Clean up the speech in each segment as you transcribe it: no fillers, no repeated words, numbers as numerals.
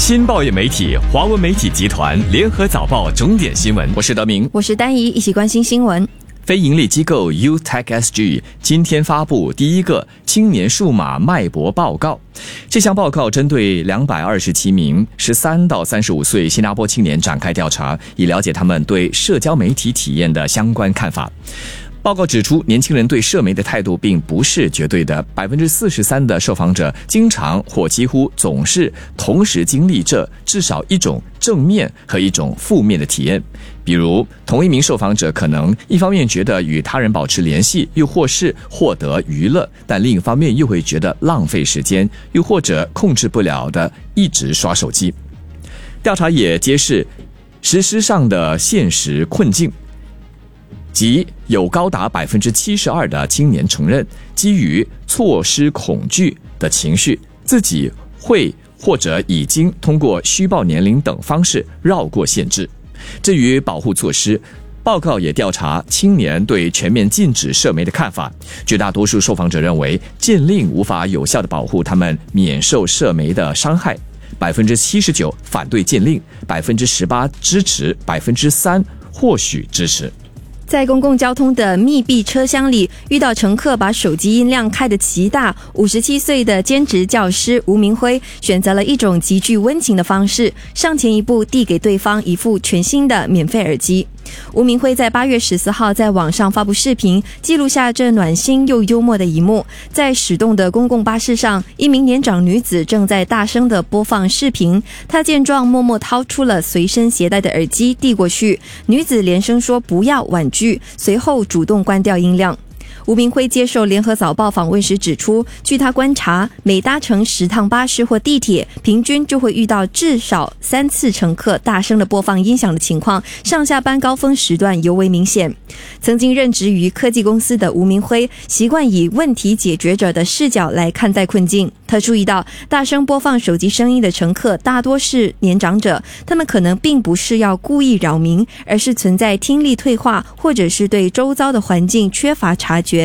新报业媒体华文媒体集团联合早报重点新闻，我是德明， 我是丹怡，一起关心新闻。 非营利机构 UTechSG 今天发布第一个青年数码脉搏报告。这项报告针对227名13到35岁新加坡青年展开调查，以了解他们对社交媒体体验的相关看法。报告指出，年轻人对社媒的态度并不是绝对的，43%的受访者经常或几乎总是同时经历着至少一种正面和一种负面的体验。比如，同一名受访者可能一方面觉得与他人保持联系，又或是获得娱乐，但另一方面又会觉得浪费时间，又或者控制不了的一直刷手机。调查也揭示实施上的现实困境，即有高达72%的青年承认，基于错失恐惧的情绪，自己会或者已经通过虚报年龄等方式绕过限制。至于保护措施，报告也调查青年对全面禁止社媒的看法。绝大多数受访者认为，禁令无法有效地保护他们免受社媒的伤害。79%反对禁令，18%支持，3%或许支持。 在公共交通的密闭车厢里，遇到乘客把手机音量开得极大，57岁的兼职教师吴明辉选择了一种极具温情的方式，上前一步递给对方一副全新的免费耳机。吴明辉在8月14号在网上发布视频，记录下这暖心又幽默的一幕。在驶动的公共巴士上，一名年长女子正在大声地播放视频，她见状默默掏出了随身携带的耳机递过去，女子连声说不要，婉拒，随后主动关掉音量。吴明辉接受联合早报访问时指出，据他观察，每搭乘10趟巴士或地铁，平均就会遇到至少3次乘客大声的播放音响的情况，上下班高峰时段尤为明显。曾经任职于科技公司的吴明辉习惯以问题解决者的视角来看待困境。他注意到，大声播放手机声音的乘客大多是年长者，他们可能并不是要故意扰民，而是存在听力退化，或者是对周遭的环境缺乏察觉。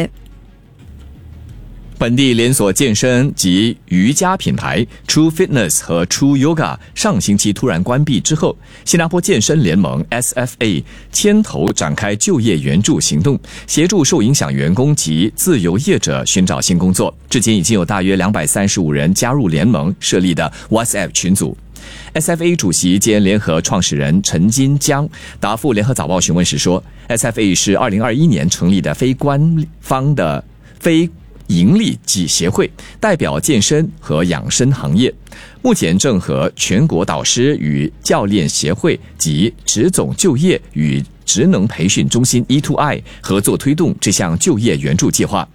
本地连锁健身及瑜伽品牌 True Fitness 和 True Yoga 上星期突然关闭之后，新加坡健身联盟 SFA 牵头展开就业援助行动，协助受影响员工及自由业者寻找新工作。至今已经有大约235人加入联盟设立的 WhatsApp 群组。SFA 主席兼联合创始人陈金江答复联合早报询问时说， SFA 是2021年成立的非官方的非营利协会，代表健身和养生行业，目前正和全国导师与教练协会及职总就业与职能培训中心 E2I 合作推动这项就业援助计划。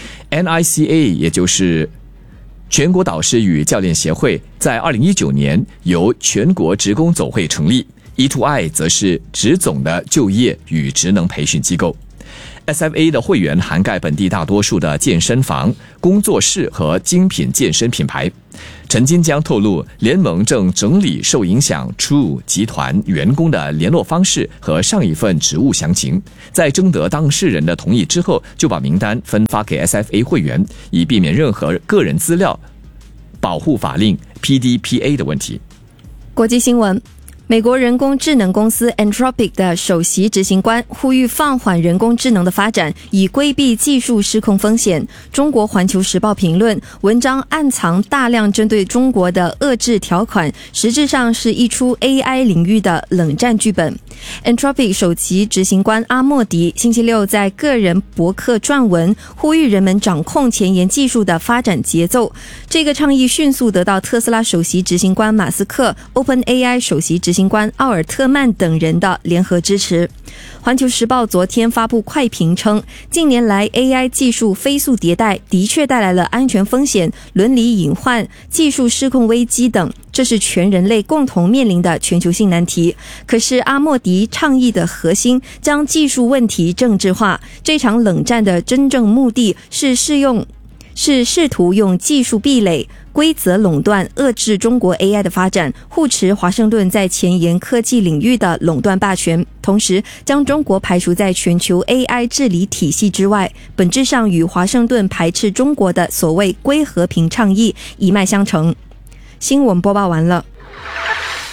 NICA 也就是全国导师与教练协会在2019年由全国职工总会成立， E2I 则是职总的就业与职能培训机构。SFA 的会员涵盖本地大多数的健身房、工作室和精品健身品牌。陈金江透露，联盟正整理受影响 True 集团员工的联络方式和上一份职务详情，在征得当事人的同意之后，就把名单分发给 SFA 会员，以避免任何个人资料保护法令 PDPA 的问题。 国际新闻，美国人工智能公司 Anthropic 的首席执行官呼吁放缓人工智能的发展，以规避技术失控风险。中国环球时报评论，文章暗藏大量针对中国的遏制条款，实质上是一出 AI 领域的冷战剧本。Anthropic 首席执行官阿莫迪星期六在个人博客撰文，呼吁人们掌控前沿技术的发展节奏。这个倡议迅速得到特斯拉首席执行官马斯克、OpenAI 首席执行官奥尔特曼等人的联合支持。环球时报昨天发布快评称，近年来 AI 技术飞速迭代，的确带来了安全风险、伦理隐患、技术失控危机等，这是全人类共同面临的全球性难题。可是阿莫迪倡议的核心将技术问题政治化，这场冷战的真正目的是试图用技术壁垒、规则垄断遏制中国 AI 的发展，护持华盛顿在前沿科技领域的垄断霸权，同时将中国排除在全球 AI 治理体系之外，本质上与华盛顿排斥中国的所谓归和平倡议一脉相承。新闻播报完了。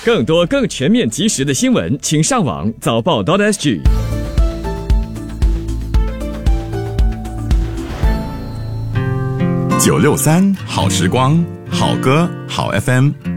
更多更全面及时的新闻，请上网早报.sg。 963好时光，好歌好 FM。